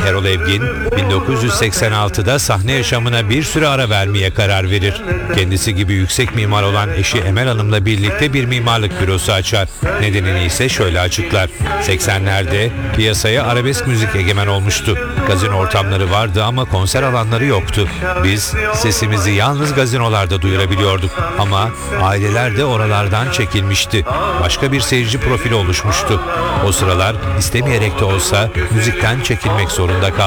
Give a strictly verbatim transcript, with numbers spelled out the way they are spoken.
Erol Evgin bin dokuz yüz seksen altıda sahne yaşamına bir süre ara vermeye karar verir. Kendisi gibi yüksek mimar olan eşi Emel Hanım'la birlikte bir mimarlık bürosu açar. Nedenini ise şöyle açıklar. seksenlerde piyasaya arabesk müzik egemen olmuştu. Gazino ortamları vardı ama konser alanları yoktu. Biz sesimizi yalnız gazinolarda duyurabiliyorduk ama aileler de oralardan çekilmişti. Başka bir seyirci profili oluşmuştu. O sıralar istemeyerek de olsa müzikten çekilmek zorunda kaldı.